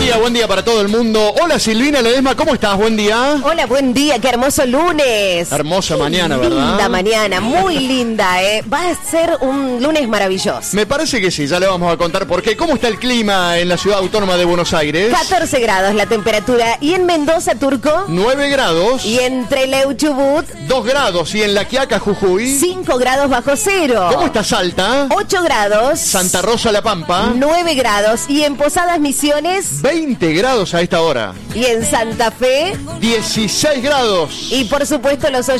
buen día para todo el mundo. Hola Silvina Ledesma, ¿cómo estás? Buen día. Hola, buen día, qué hermoso lunes. Hermosa mañana, ¿verdad? Linda mañana, muy linda, Va a ser un lunes maravilloso. Me parece que sí, ya le vamos a contar por qué. ¿Cómo está el clima en la ciudad autónoma de Buenos Aires? 14 grados la temperatura. ¿Y en Mendoza, Turco? 9 grados. ¿Y en Trelew, Chubut? 2 grados. ¿Y en La Quiaca, Jujuy? 5 grados bajo cero. ¿Cómo está Salta? 8 grados. Santa Rosa, La Pampa? 9 grados. ¿Y en Posadas Misiones? 20 grados a esta hora. ¿Y en Santa Fe? 16 grados. Y por supuesto los